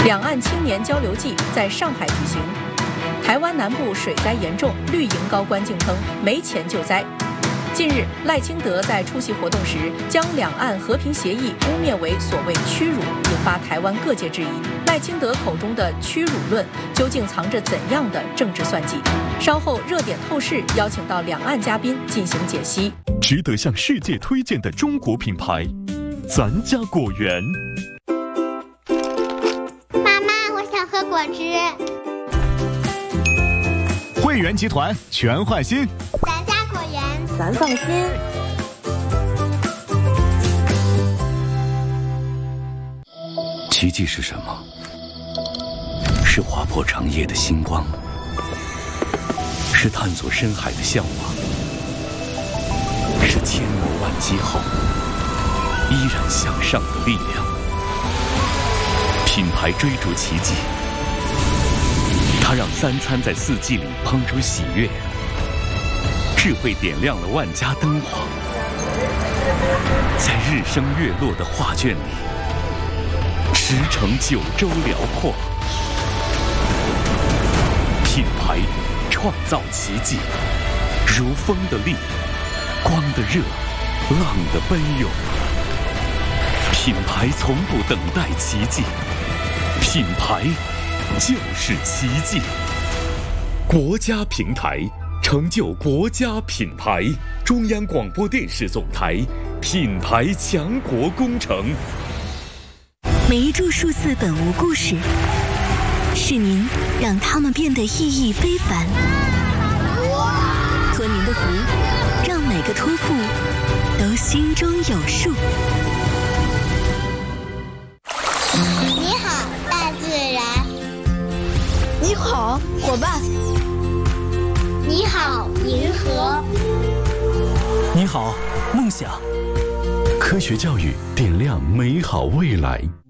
两岸青年交流季在上海举行。台湾南部水灾严重，绿营高官竟称没钱救灾。近日，赖清德在出席活动时，将两岸和平协议污蔑为所谓屈辱，引发台湾各界质疑。赖清德口中的屈辱论，究竟藏着怎样的政治算计？稍后热点透视邀请到两岸嘉宾进行解析。 值得向世界推荐的中国品牌，咱家果园。 妈妈，我想喝果汁。 汇源集团全换新， 咱家果园， 咱放心。 奇迹是什么？是划破长夜的星光，是探索深海的向往，是千磨万击后依然向上的力量。品牌追逐奇迹，它让三餐在四季里烹出喜悦，智慧点亮了万家灯火，在日升月落的画卷里驰骋九州辽阔。品牌创造奇迹，如风的力，光的热，浪的奔涌。品牌从不等待奇迹，品牌就是奇迹。国家平台，成就国家品牌。中央广播电视总台品牌强国工程。 每一注数字本无故事，是您让它们变得意义非凡。托您的福，让每个托付都心中有数。 你好，大自然。 你好，伙伴。 你好，银河。 你好，梦想。 科学教育点亮美好未来。